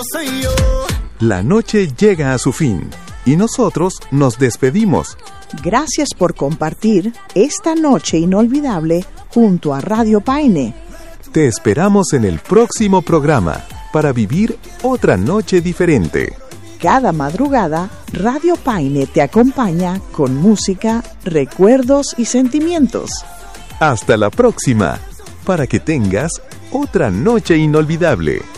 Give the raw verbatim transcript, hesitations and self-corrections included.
soy yo. La noche llega a su fin y nosotros nos despedimos. Gracias por compartir esta noche inolvidable junto a Radio Paine. Te esperamos en el próximo programa para vivir otra noche diferente. Cada madrugada, Radio Paine te acompaña con música, recuerdos y sentimientos. Hasta la próxima, para que tengas otra noche inolvidable.